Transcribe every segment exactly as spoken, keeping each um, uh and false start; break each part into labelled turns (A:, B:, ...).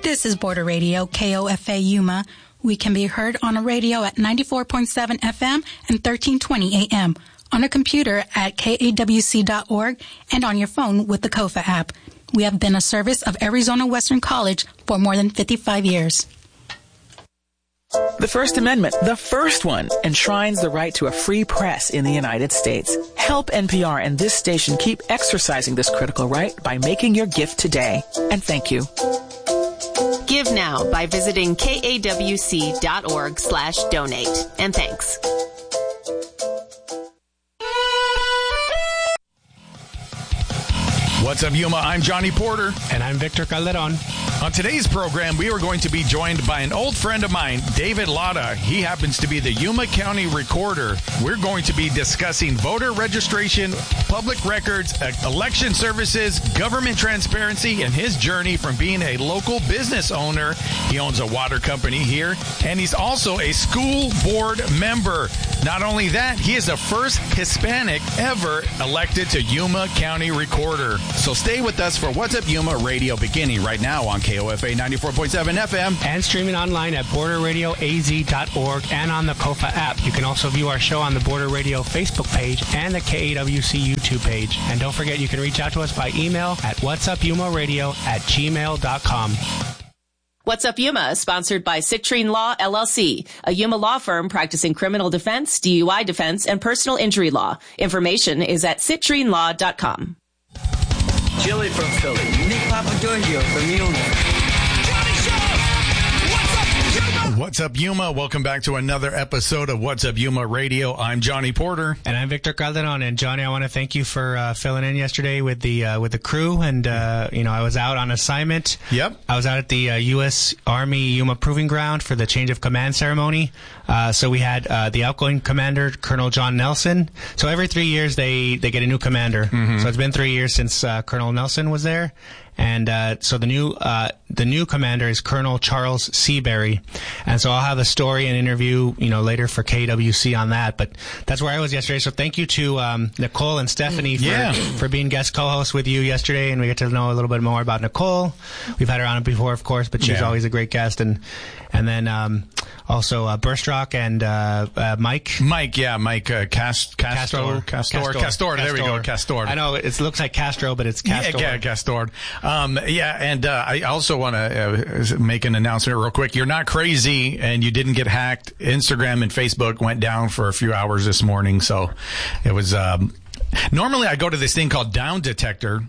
A: This is Border Radio, K O F A Yuma. We can be heard on a radio at ninety-four point seven F M and thirteen twenty A M, on a computer at K A W C dot org, and on your phone with the Kofa app. We have been a service of Arizona Western College for more than fifty-five years.
B: The First Amendment, the first one, enshrines the right to a free press in the United States. Help N P R and this station keep exercising this critical right by making your gift today. And thank you.
C: Give now by visiting kawc.org slash donate. And thanks.
D: What's up, Yuma? I'm Johnny Porter.
E: And I'm Victor Calderon.
D: On today's program, we are going to be joined by an old friend of mine, David Latta. He happens to be the Yuma County Recorder. We're going to be discussing voter registration, public records, election services, government transparency, and his journey from being a local business owner. He owns a water company here, and he's also a school board member. Not only that, he is the first Hispanic ever elected to Yuma County Recorder. So stay with us for What's Up Yuma Radio, beginning right now on K O F A ninety-four point seven F M.
E: And streaming online at border radio a z dot org and on the Kofa app. You can also view our show on the Border Radio Facebook page and the K A W C YouTube page. And don't forget, you can reach out to us by email at whatsupyumaradio at gmail dot com.
C: What's Up Yuma is sponsored by Citrine Law, L L C, a Yuma law firm practicing criminal defense, D U I defense, and personal injury law. Information is at citrine law dot com.
F: Chili from Philly. Nick Papadoglio from Yuma.
D: What's up, Yuma? Welcome back to another episode of What's Up Yuma Radio. I'm Johnny Porter.
E: And I'm Victor Calderon. And Johnny, I want to thank you for uh, filling in yesterday with the uh, with the crew. And, uh, you know, I was out on assignment.
D: Yep.
E: I was out at the uh, U S Army Yuma Proving Ground for the change of command ceremony. Uh, so we had uh, the outgoing commander, Colonel John Nelson. So every three years they, they get a new commander. Mm-hmm. So it's been three years since uh, Colonel Nelson was there. And uh, so the new uh, the new commander is Colonel Charles Seabury, and so I'll have a story and interview, you know, later for K W C on that. But that's where I was yesterday. So thank you to um, Nicole and Stephanie for
D: yeah.
E: for being guest co-hosts with you yesterday, and we get to know a little bit more about Nicole. We've had her on before, of course, but she's
D: yeah.
E: always a great guest. And and then um, also uh, Burstrock and uh, uh, Mike.
D: Mike, yeah, Mike uh, Cast, Castor, Castor, Castor, Castor. There we go, Castor.
E: I know it looks like Castro, but it's Castor.
D: Yeah, yeah Castor. Um, yeah, and uh, I also want to uh, make an announcement real quick. You're not crazy, and you didn't get hacked. Instagram and Facebook went down for a few hours this morning, so it was. Um, normally, I go to this thing called Down Detector,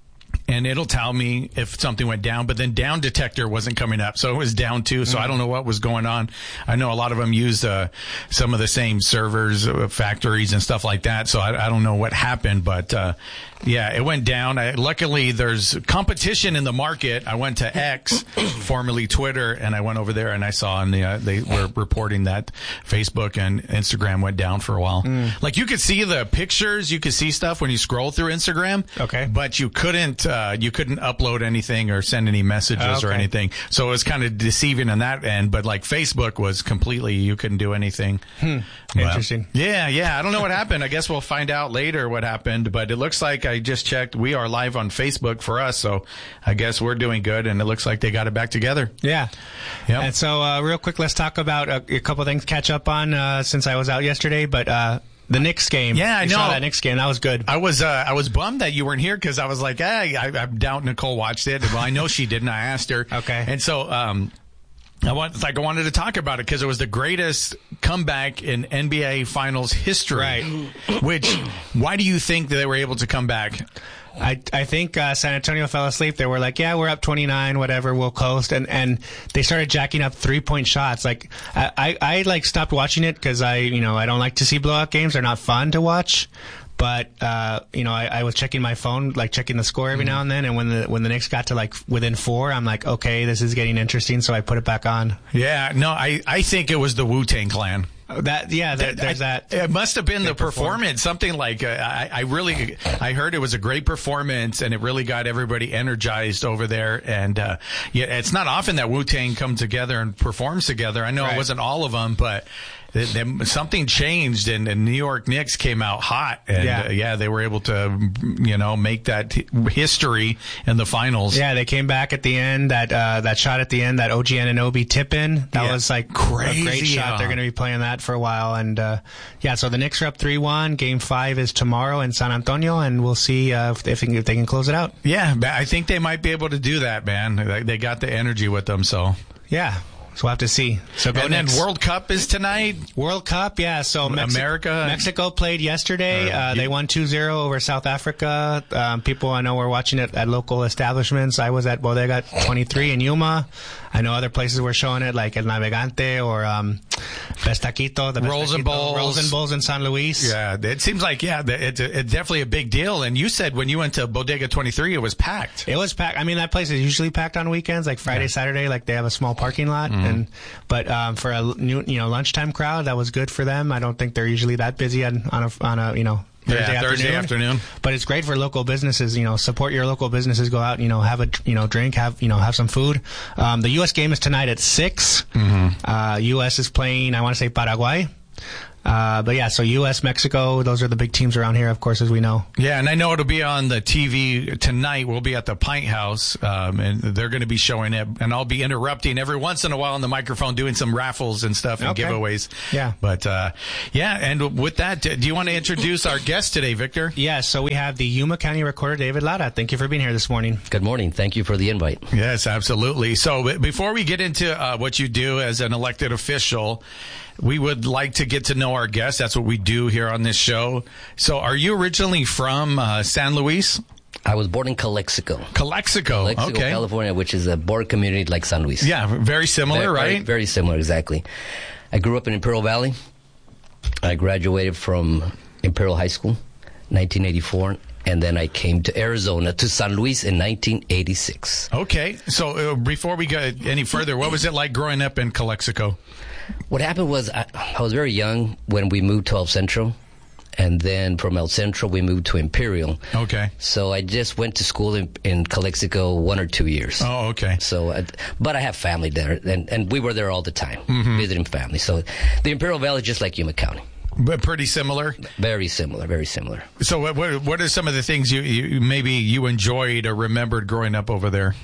D: and it'll tell me if something went down, but then Down Detector wasn't coming up, so it was down too. So mm-hmm. I don't know what was going on. I know a lot of them use uh, some of the same servers, uh, factories, and stuff like that. So I, I don't know what happened, but uh, yeah, it went down. I, luckily, there's competition in the market. I went to X, formerly Twitter, and I went over there and I saw on the uh, they were reporting that Facebook and Instagram went down for a while. Mm. Like you could see the pictures, you could see stuff when you scroll through Instagram.
E: Okay,
D: but you couldn't. Uh, you couldn't upload anything or send any messages oh, okay. or anything. So it was kind of deceiving on that end. But like Facebook was completely, you couldn't do anything.
E: Hmm.
D: But,
E: interesting.
D: Yeah, yeah. I don't know what happened. I guess we'll find out later what happened. But it looks like I just checked. We are live on Facebook for us. So I guess we're doing good. And it looks like they got it back together.
E: Yeah.
D: Yep.
E: And so uh, real quick, let's talk about a, a couple things to catch up on uh, since I was out yesterday. But uh the Knicks game.
D: Yeah, I
E: you
D: know.
E: Saw that Knicks game. That was good.
D: I was uh, I was bummed that you weren't here because I was like, hey, I, I doubt Nicole watched it. Well, I know she didn't. I asked her.
E: Okay.
D: And so um, I want like I wanted to talk about it because it was the greatest comeback in N B A Finals history.
E: Right.
D: Which, why do you think that they were able to come back?
E: I I think uh, San Antonio fell asleep. They were like, yeah, we're up twenty-nine, whatever, we'll coast, and and they started jacking up three point shots. Like I I, I like stopped watching it because I you know I don't like to see blowout games. They're not fun to watch. But uh, you know, I, I was checking my phone, like checking the score every mm-hmm. now and then. And when the when the Knicks got to like within four, I'm like, okay, this is getting interesting. So I put it back on.
D: Yeah, no, I I think it was the Wu-Tang Clan.
E: That yeah, there, there's
D: I,
E: that.
D: It must have been the
E: perform.
D: performance, something like uh, I, I really, I heard it was a great performance, and it really got everybody energized over there. And uh, yeah, it's not often that Wu-Tang come together and performs together. I know
E: right.
D: it wasn't all of them, but they, they, something changed, and the New York Knicks came out hot. And,
E: Yeah.
D: uh, yeah, they were able to, you know, make that h- history in the finals.
E: Yeah, they came back at the end. That uh, that shot at the end, that O G Anunoby tip in, that
D: Yeah.
E: was like
D: Crazy,
E: a great shot.
D: huh?
E: They're going to be playing that for a while, and uh, yeah, so the Knicks are up three one. Game five is tomorrow in San Antonio, and we'll see uh, if, if, they can, if they can close it out.
D: Yeah, but I think they might be able to do that, man. They, they got the energy with them, so.
E: Yeah, so we'll have to see. So go
D: And then
E: Knicks.
D: World Cup is tonight.
E: World Cup, yeah. So Mexi-
D: America-
E: Mexico played yesterday.
D: Uh,
E: Uh, they
D: you-
E: won two zero over South Africa. Um, people I know were watching it at local establishments. I was at Bodega twenty-three in Yuma. I know other places were showing it, like El Navegante or um, Best Taquito, the Best
D: Rolls and
E: Taquito,
D: Bowls.
E: Rolls and Bowls in San Luis.
D: Yeah, it seems like, yeah, it's, a, it's definitely a big deal. And you said when you went to Bodega twenty-three, it was packed.
E: It was packed. I mean, that place is usually packed on weekends, like Friday,
D: Yeah.
E: Saturday. Like they have a small parking lot,
D: Mm-hmm.
E: and but um, for a new, you know, lunchtime crowd, that was good for them. I don't think they're usually that busy on, on a on a you know. Thursday,
D: Yeah, Thursday afternoon.
E: But it's great for local businesses. You know, support your local businesses. Go out, you know, have a you know drink, have you know have some food. Um, the U S game is tonight at six.
D: Mm-hmm.
E: Uh, U S is playing. I want to say Paraguay. Uh, but yeah, so U S, Mexico, those are the big teams around here, of course, as we know.
D: Yeah, and I know it'll be on the T V tonight. We'll be at the Pint House, um, and they're going to be showing it. And I'll be interrupting every once in a while on the microphone, doing some raffles and stuff and
E: Okay.
D: giveaways.
E: Yeah.
D: But uh, yeah, and with that, do you want to introduce our guest today, Victor?
E: Yeah, so we have the Yuma County Recorder, David Lara. Thank you for being here this morning.
G: Good morning. Thank you for the invite.
D: Yes, absolutely. So b- before we get into uh, what you do as an elected official, we would like to get to know our guests. That's what we do here on this show. So are you originally from uh, San Luis?
G: I was born in Calexico,
D: Calexico.
G: Calexico,
D: Okay.
G: California, which is a border community like San Luis.
D: Yeah, very similar,
G: Very-
D: right?
G: Very, very similar, exactly. I grew up in Imperial Valley. I graduated from Imperial High School, nineteen eighty-four, and then I came to Arizona, to San Luis in nineteen eighty-six.
D: Okay. So uh, before we go any further, what was it like growing up in Calexico?
G: What happened was I, I was very young when we moved to El Centro, and then from El Centro we moved to Imperial.
D: Okay.
G: So I just went to school in, in Calexico one or two years.
D: Oh, okay.
G: So, uh, but I have family there, and, and we were there all the time,
D: Mm-hmm.
G: visiting family. So the Imperial Valley is just like Yuma County.
D: But pretty similar.
G: Very similar, very similar.
D: So what what, what are some of the things you, you maybe you enjoyed or remembered growing up over there?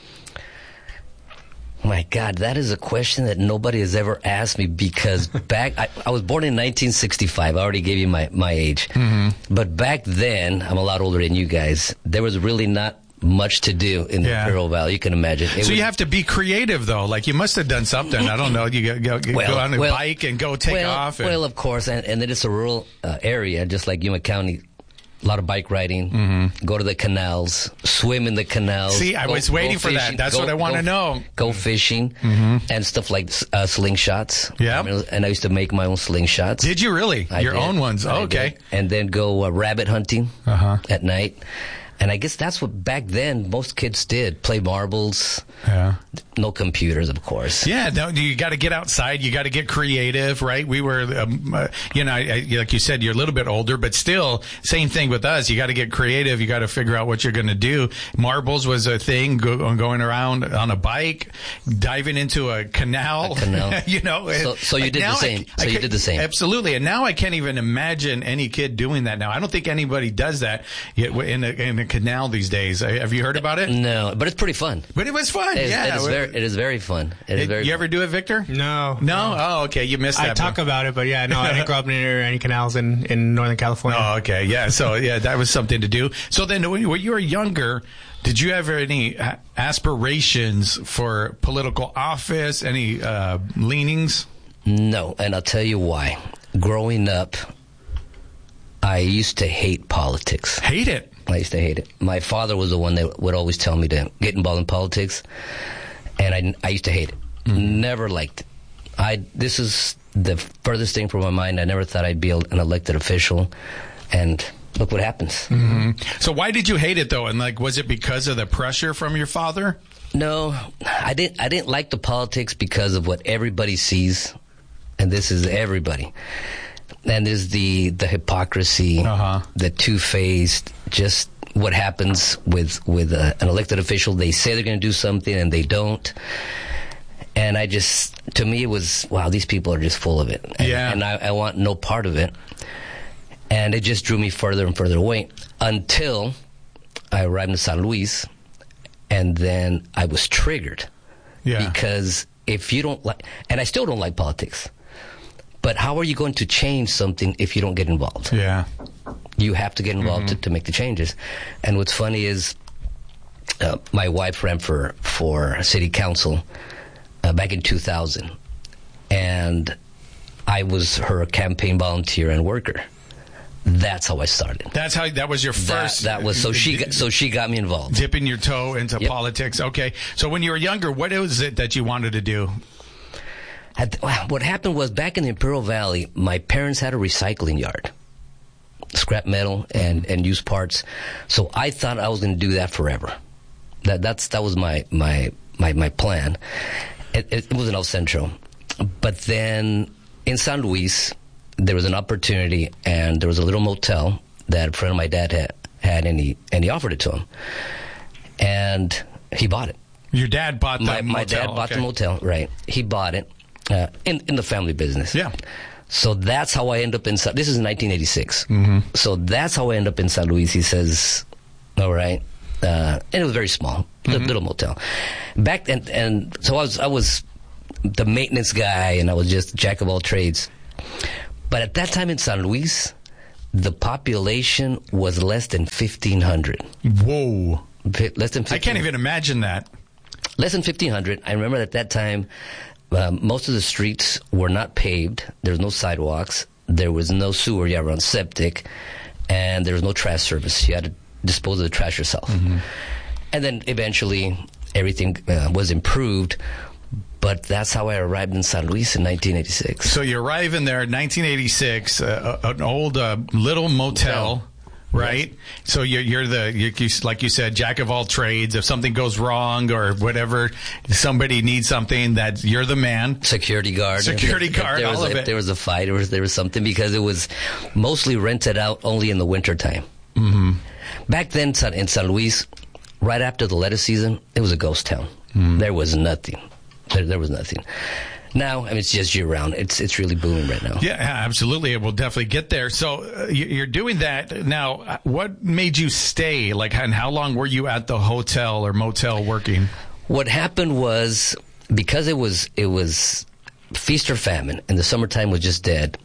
G: My God, that is a question that nobody has ever asked me because back, I, I was born in nineteen sixty-five. I already gave you my, my age. Mm-hmm. But back then, I'm a lot older than you guys, there was really not much to do in the
D: Yeah.
G: Imperial Valley. You can imagine. It
D: So
G: was-
D: you have to be creative, though. Like, you must have done something. I don't know. You go, go,
G: Well,
D: go on a
G: well,
D: bike and go take
G: well,
D: off. And,
G: Well, of course, and, and it is a rural uh, area, just like Yuma County. A lot of bike riding, go to the canals, swim in the canals.
D: Mm-hmm. See, I
G: go-
D: was waiting
G: go
D: for that.
G: fishing,
D: That's
G: go-
D: what I wanna
G: go-
D: know. Mm-hmm.
G: Go fishing and stuff like uh, slingshots.
D: Yeah.
G: I mean, and I used to make my own slingshots.
D: Did you really?
G: I
D: Your
G: did.
D: own ones?
G: I
D: Oh, okay.
G: did. And then go uh, rabbit hunting
D: Uh-huh.
G: at night. And I guess that's what back then most kids did: play marbles.
D: Yeah.
G: No computers, of course.
D: Yeah, no, you got to get outside. You got to get creative, right? We were, um, uh, you know, I, I, like you said, you're a little bit older, but still, same thing with us. You got to get creative. You got to figure out what you're going to do. Marbles was a thing, go, going around on a bike, diving into a canal.
G: A canal.
D: you know,
G: So-
D: and,
G: so you
D: like,
G: did the
D: now I-
G: same.
D: I
G: So you
D: ca-
G: did the same.
D: Absolutely. And now I can't even imagine any kid doing that now. I don't think anybody does that yet in a, in a canal these days. Have you heard about it?
G: No, but it's pretty fun.
D: But it was fun.
G: It,
D: yeah.
G: it is very, it is very fun. It is
D: It-
G: very.
D: you ever do it, Victor?
E: No.
D: No? Oh, okay. You missed that.
E: I talk about it, but yeah, no, I didn't grow up near any canals in, in Northern California.
D: Oh, okay. Yeah. So, yeah, that was something to do. So then when you when you were younger, did you have any a- aspirations for political office, any uh, leanings?
G: No, and I'll tell you why. Growing up, I used to hate politics.
D: Hate it.
G: I used to hate it. My father was the one that would always tell me to get involved in politics, and I, I used to hate it.
D: Mm-hmm.
G: Never liked it. I this is the furthest thing from my mind. I never thought I'd be an elected official, and look what happens.
D: Mm-hmm. So why did you hate it, though? And, like, was it because of the pressure from your father?
G: No, I didn't. I didn't like the politics because of what everybody sees, and this is everybody. And there's the the hypocrisy,
D: Uh-huh.
G: the two-faced, just what happens with with uh, an elected official. They say they're going to do something and they don't. And I just, to me, it was, wow, these people are just full of it. And,
D: Yeah.
G: and I, I want no part of it. And it just drew me further and further away until I arrived in San Luis, and then I was triggered.
D: Yeah.
G: Because if you don't like, and I still don't like politics, but how are you going to change something if you don't get involved?
D: Yeah.
G: You have to get involved
D: Mm-hmm.
G: to, to make the changes. And what's funny is uh, my wife ran for, for city council uh, back in two thousand. And I was her campaign volunteer and worker. That's how I started.
D: That's how, that was your
G: That,
D: first.
G: that was, so she, got, so she got me involved.
D: Dipping your toe into
G: Yep.
D: politics. Okay. So when you were younger, what was it that you wanted to do?
G: At the, what happened was back in the Imperial Valley, my parents had a recycling yard. Scrap metal and, and used parts. So I thought I was going to do that forever. That that's that was my my my, my plan. It, it was in El Centro, but then in San Luis there was an opportunity, and there was a little motel that a friend of my dad had had, and he and he offered it to him, and he bought it.
D: Your dad bought the
G: My,
D: motel.
G: my dad bought
D: okay.
G: the motel, right? He bought it uh, in in the family business.
D: Yeah.
G: So that's how I end up in. Sa- This is nineteen eighty-six.
D: Mm-hmm.
G: So that's how I end up in San Luis. He says, "All right," uh, and it was very small, li-
D: Mm-hmm.
G: little motel. Back then, and so I was I was the maintenance guy, and I was just jack of all trades. But at that time in San Luis, the population was less than fifteen hundred.
D: Whoa.
G: Less than.
D: I can't even imagine that.
G: Less than fifteen hundred. I remember at that time, uh, most of the streets were not paved. There was no sidewalks. There was no sewer. You had to run septic. And there was no trash service. You had to dispose of the trash yourself.
D: Mm-hmm.
G: And then eventually everything uh, was improved. But that's how I arrived in San Luis in nineteen eighty-six.
D: So you arrive in there in nineteen eighty-six, uh, an old uh, little motel. Right, yes. So you're, you're the you're, you, like you said, jack of all trades. If something goes wrong or whatever, somebody needs something, that you're the man.
G: Security guard,
D: security
G: if,
D: guard,
G: if there was,
D: all of
G: if
D: it.
G: there was a fight or if there was something, because it was mostly rented out only in the wintertime.
D: Mm-hmm.
G: Back then in San Luis, right after the lettuce season, it was a ghost town. Mm. There was nothing. There, there was nothing. Now, I mean, it's just year round. It's it's really booming right now.
D: Yeah, absolutely. It will definitely get there. So uh, you're doing that now. What made you stay? Like, and how long were you at the hotel or motel working?
G: What happened was, because it was it was feast or famine, and the summertime was just dead.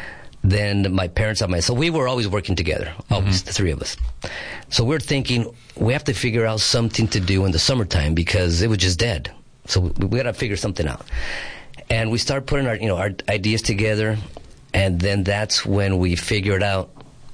G: Then my parents and myself, we were always working together, always, mm-hmm. the three of us. So we're thinking, we have to figure out something to do in the summertime because it was just dead. So we, we got to figure something out. And we started putting our, you know, our ideas together, and then that's when we figured out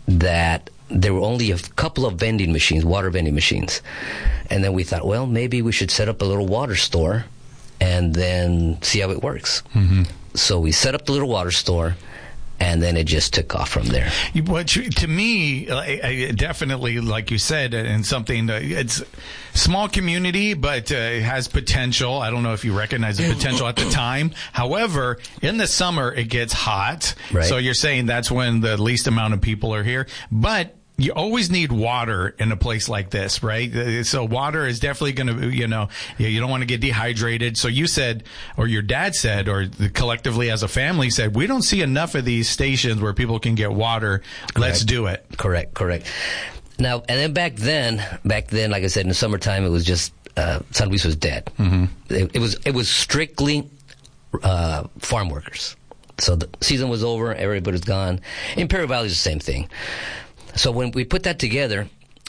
G: that there were only a couple of vending machines, water vending machines. And then we thought, well, maybe we should set up a little water store and then see how it works. Mm-hmm. So we set up the little water store, and then it just took off from there.
D: But to me, I, I definitely, like you said, and something, uh, it's small community, but uh, it has potential. I don't know if you recognize the potential at the time. However, in the summer, it gets hot.
G: Right.
D: So you're saying that's when the least amount of people are here. But you always need water in a place like this, right? So water is definitely going to, you know, you don't want to get dehydrated. So you said, or your dad said, or collectively as a family said, we don't see enough of these stations where people can get water. Correct. Let's do it.
G: Correct, correct. Now, and then back then, back then, like I said, in the summertime, it was just, uh, San Luis was dead. Mm-hmm. It, it was, it was strictly, uh, farm workers. So the season was over, everybody was gone. Imperial Valley is the same thing. So when we put that together,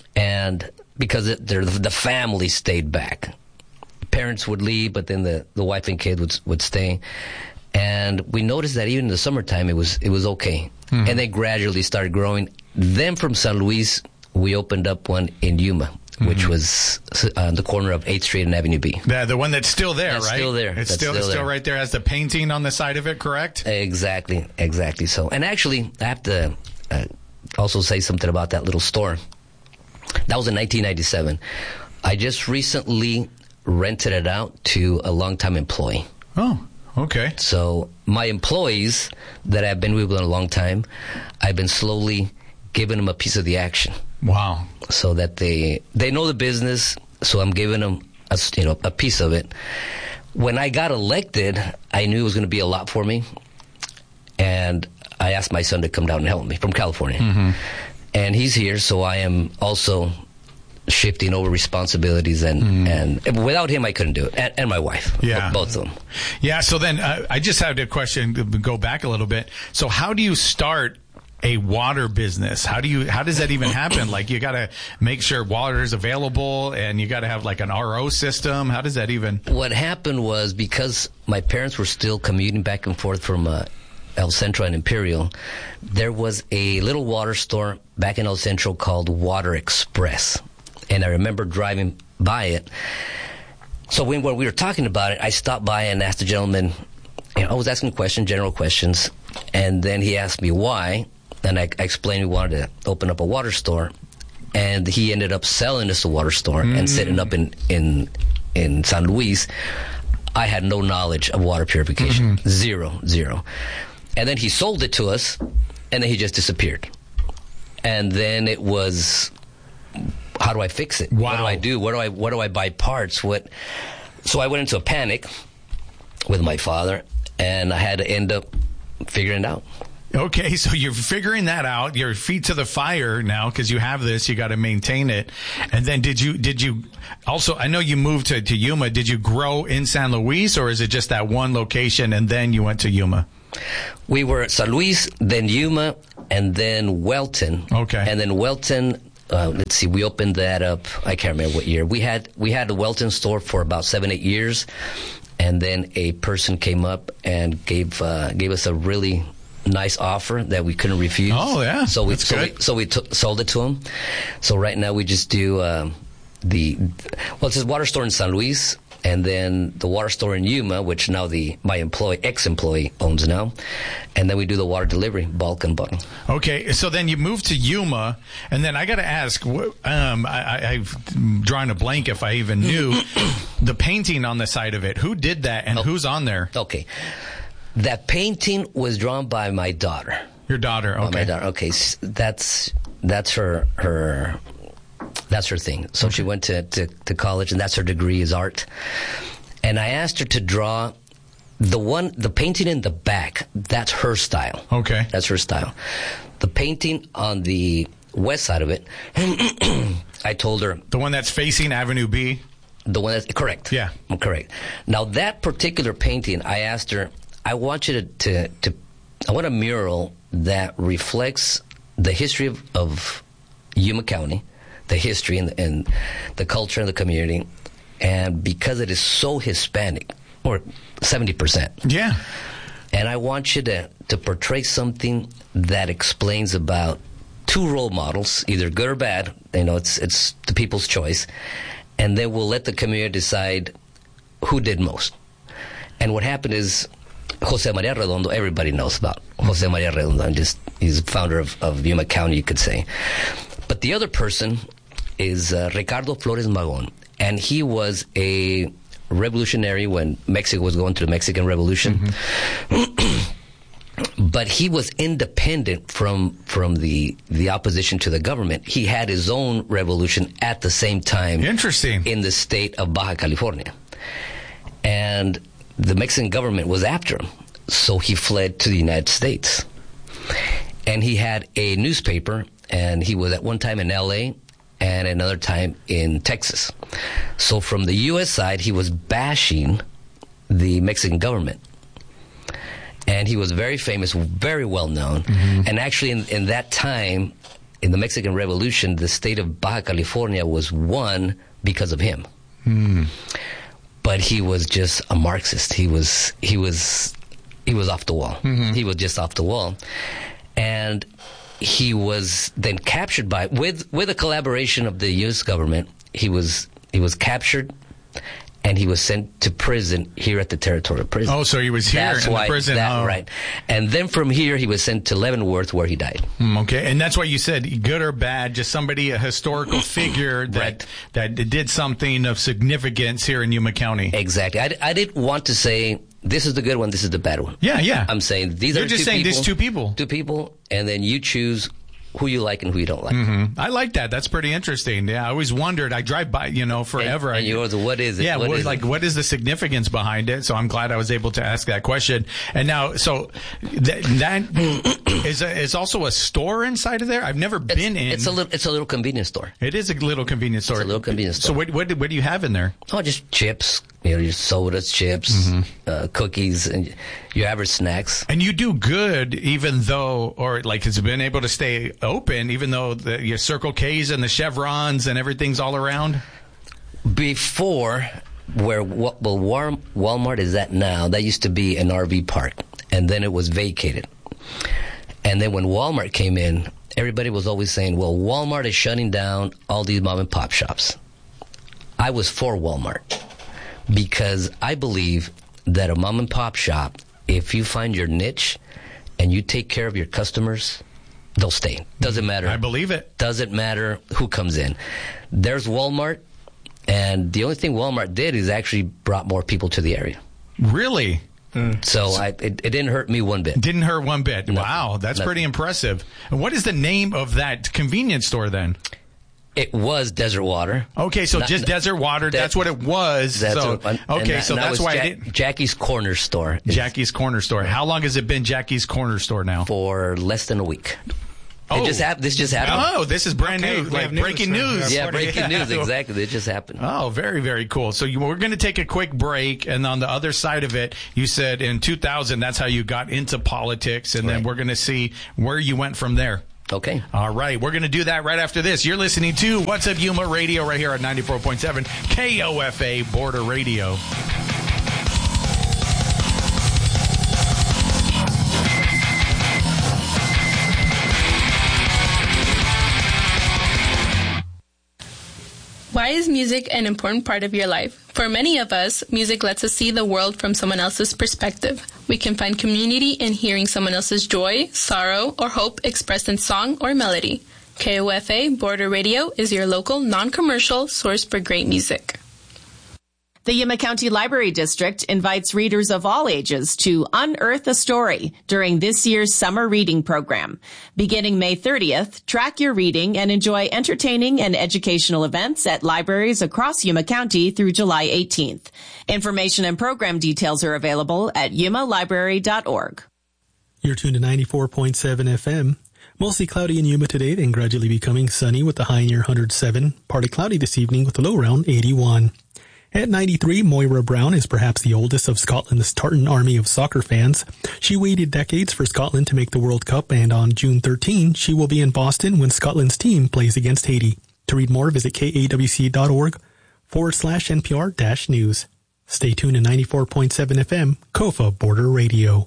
G: and because it, the family stayed back, parents would leave, but then the, the wife and kid would would stay, and we noticed that even in the summertime it was it was okay, mm-hmm. and they gradually started growing. Then from San Luis, we opened up one in Yuma, mm-hmm. which was on the corner of eighth Street and Avenue B.
D: Yeah, the one that's still there,
G: that's
D: right?
G: Still there.
D: It's
G: that's
D: still,
G: still,
D: it's
G: there.
D: still right there. Has the painting on the side of it, correct?
G: Exactly, exactly. So, and actually, I have to. Uh, also say something about that little store. That was in nineteen ninety-seven. I just recently rented it out to a longtime employee.
D: Oh, okay.
G: So my employees that I've been with a long time, I've been slowly giving them a piece of the action.
D: Wow.
G: So that they they know the business, so I'm giving them a, you know, a piece of it. when I got elected, I knew it was going to be a lot for me. And I asked my son to come down and help me from California. Mm-hmm. And he's here, so I am also shifting over responsibilities. And, mm. and without him, I couldn't do it. And, and my wife,
D: yeah.
G: both of them.
D: Yeah, so then uh, I just had a question, go back a little bit. So how do you start a water business? How do you, how does that even happen? Like, you got to make sure water is available, and you got to have like an R O system. How does that even?
G: What happened was, because my parents were still commuting back and forth from uh, El Centro and Imperial, there was a little water store back in El Centro called Water Express. And I remember driving by it. So when, when we were talking about it, I stopped by and asked the gentleman, you know, I was asking questions, general questions, and then he asked me why. And I, I explained we wanted to open up a water store, and he ended up selling us a water store mm. and setting up in, in in San Luis. I had no knowledge of water purification, mm-hmm. zero, zero. And then he sold it to us, and then he just disappeared. And then it was, how do I fix it?
D: Wow.
G: What do I do? Where do I where do I buy parts? What? So I went into a panic with my father, and I had to end up figuring it out.
D: Okay, so you're figuring that out. Your feet to the fire now, because you have this. You got to maintain it. And then did you did you also? I know you moved to, to Yuma. Did you grow in San Luis, or is it just that one location and then you went to Yuma?
G: We were at San Luis, then Yuma, and then Welton.
D: Okay,
G: and then Welton. Uh, let's see, we opened that up. I can't remember what year. We had we had the Welton store for about seven, eight years, and then a person came up and gave uh, gave us a really nice offer that we couldn't refuse.
D: Oh yeah,
G: so we
D: That's
G: so
D: good.
G: we, so we t- sold it to him. So right now we just do um, the well, it's his water store in San Luis, and then the water store in Yuma, which now the my employee ex-employee owns now, and then we do the water delivery, bulk and bottle.
D: Okay, so then you moved to Yuma, and then I got to ask, um, I, I've drawn a blank if I even knew the painting on the side of it. Who did that, and oh. who's on there?
G: Okay. That painting was drawn by my daughter.
D: Your daughter, okay.
G: By my daughter, okay. That's that's her her that's her thing. So okay. she went to, to, to college, and that's her degree is art. And I asked her to draw the one the painting in the back. That's her style.
D: Okay,
G: that's her style. The painting on the west side of it, I told her
D: the one that's facing Avenue B.
G: The one that's correct.
D: Yeah,
G: I'm correct. Now that particular painting, I asked her, I want you to, to, to, I want a mural that reflects the history of, of Yuma County, the history and, and the culture of the community, and because it is so Hispanic, or seventy percent.
D: Yeah.
G: And I want you to, to portray something that explains about two role models, either good or bad, you know, it's, it's the people's choice, and then we'll let the community decide who did most. And what happened is, Jose Maria Redondo, everybody knows about Jose Maria Redondo. And just he's founder of, of Yuma County, you could say. But the other person is uh, Ricardo Flores Magon, and he was a revolutionary when Mexico was going through the Mexican Revolution. Mm-hmm. But he was independent from from the the opposition to the government. He had his own revolution at the same time.
D: Interesting.
G: In the state of Baja California, and the Mexican government was after him, so he fled to the United States. And he had a newspaper, and he was at one time in L A and another time in Texas. So from the U S side, he was bashing the Mexican government. And he was very famous, very well known. Mm-hmm. And actually, in, in that time, in the Mexican Revolution, the state of Baja California was won because of him. Mm. But he was just a Marxist. He was he was he was off the wall. Mm-hmm. He was just off the wall, and he was then captured by with with a collaboration of the U S government. He was he was captured, and he was sent to prison here at the Territorial Prison.
D: Oh, so he was here
G: that's
D: in
G: why,
D: the prison.
G: That,
D: oh.
G: Right, and then from here he was sent to Leavenworth, where he died.
D: Mm, okay, and that's why you said good or bad, just somebody, a historical figure that
G: right.
D: that did something of significance here in Yuma County.
G: Exactly. I, I didn't want to say this is the good one, this is the bad one.
D: Yeah, yeah.
G: I'm saying these
D: You're
G: are
D: just
G: two
D: saying
G: people,
D: these two people.
G: Two people, and then you choose who you like and who you don't like.
D: Mm-hmm. I like that. That's pretty interesting. Yeah, I always wondered. I drive by, you know, forever.
G: And, and you always, what is it?
D: Yeah,
G: what
D: what,
G: is
D: like
G: it?
D: what is the significance behind it? So I'm glad I was able to ask that question. And now, so th- that is a, is also a store inside of there. I've never
G: It's,
D: been in.
G: it's a little, it's a little convenience store.
D: It is a little convenience store.
G: It's a little convenience store.
D: So what what, do- what do you have in there?
G: Oh, just chips, you know, your sodas, chips,
D: Mm-hmm.
G: uh, cookies, and your average snacks.
D: And you do good, even though, or like it's been able to stay open, even though the, your Circle K's and the Chevrons and everything's all around.
G: Before, where well, Wal- Walmart is at now, that used to be an R V park, and then it was vacated. And then when Walmart came in, everybody was always saying, well, Walmart is shutting down all these mom and pop shops. I was for Walmart because I believe that a mom and pop shop, if you find your niche and you take care of your customers, they'll stay. Doesn't matter.
D: I believe it.
G: Doesn't matter who comes in. There's Walmart, and the only thing Walmart did is actually brought more people to the area.
D: Really?
G: So I, it, it didn't hurt me one bit.
D: Didn't hurt one bit.
G: Nothing.
D: Wow, that's
G: Nothing.
D: pretty impressive. And what is the name of that convenience store then?
G: It was Desert Water.
D: Okay, so
G: Not-
D: just Desert Water.
G: that-
D: That's what it was.
G: That's
D: so
G: what- and
D: okay,
G: that-
D: so
G: and that
D: that's
G: was
D: why
G: Ja-
D: I didn't.
G: Jackie's Corner Store is
D: Jackie's Corner Store. How long has it been Jackie's Corner Store now?
G: for less than a week.
D: Oh.
G: It just happened. This just happened.
D: Oh, this is brand
E: Okay,
D: new,
E: we
D: like
E: have news
D: breaking
E: then.
D: news.
G: Yeah, breaking
D: Yeah.
G: news. Exactly. It just happened.
D: Oh, very, very cool. So you, we're going to take a quick break, and on the other side of it, you said in two thousand, that's how you got into politics, and then
G: Right.
D: we're going to see where you went from there.
G: Okay.
D: All right, we're going to do that right after this. You're listening to What's Up Yuma Radio right here at ninety-four point seven K O F A Border Radio.
H: Why is music an important part of your life? For many of us, music lets us see the world from someone else's perspective. We can find community in hearing someone else's joy, sorrow, or hope expressed in song or melody. K O F A Border Radio is your local, non-commercial source for great music.
C: The Yuma County Library District invites readers of all ages to unearth a story during this year's summer reading program. Beginning May thirtieth, track your reading and enjoy entertaining and educational events at libraries across Yuma County through July eighteenth. Information and program details are available at yuma library dot org.
I: You're tuned to ninety-four point seven F M. Mostly cloudy in Yuma today, then gradually becoming sunny with the high near one hundred seven. Partly cloudy this evening with the low around eighty-one. At ninety-three, Moira Brown is perhaps the oldest of Scotland's Tartan army of soccer fans. She waited decades for Scotland to make the World Cup, and on June thirteenth, she will be in Boston when Scotland's team plays against Haiti. To read more, visit kawc.org forward slash NPR dash news. Stay tuned to ninety-four point seven F M, C O F A Border Radio.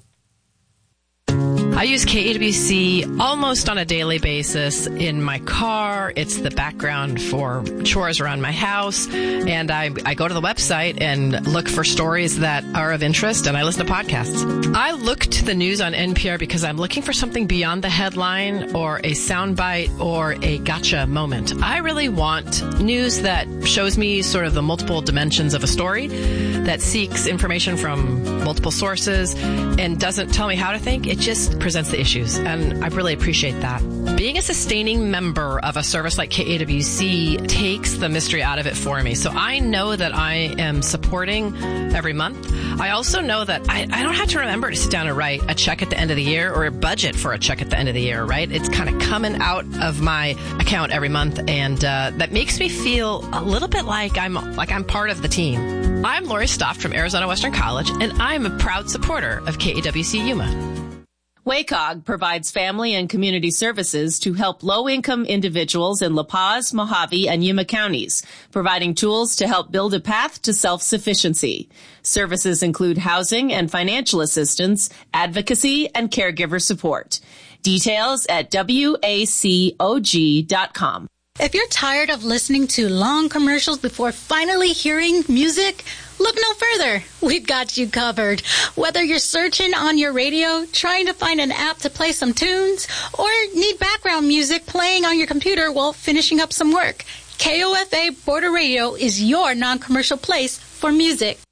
J: I use K A W C almost on a daily basis in my car. It's the background for chores around my house. And I, I go to the website and look for stories that are of interest, and I listen to podcasts. I look to the news on N P R because I'm looking for something beyond the headline or a soundbite or a gotcha moment. I really want news that shows me sort of the multiple dimensions of a story, that seeks information from multiple sources and doesn't tell me how to think. It just presents the issues, and I really appreciate that. Being a sustaining member of a service like K A W C takes the mystery out of it for me. So I know that I am supporting every month. I also know that I, I don't have to remember to sit down and write a check at the end of the year or a budget for a check at the end of the year, right? It's kind of coming out of my account every month, and uh, that makes me feel a little bit like I'm like I'm part of the team. I'm Lori Stoft from Arizona Western College, and I'm a proud supporter of K A W C Yuma.
C: W A C O G provides family and community services to help low-income individuals in La Paz, Mojave, and Yuma counties, providing tools to help build a path to self-sufficiency. Services include housing and financial assistance, advocacy, and caregiver support. Details at W A C O G dot com.
A: If you're tired of listening to long commercials before finally hearing music, look no further. We've got you covered. Whether you're searching on your radio, trying to find an app to play some tunes, or need background music playing on your computer while finishing up some work, K O F A Border Radio is your non-commercial place for music.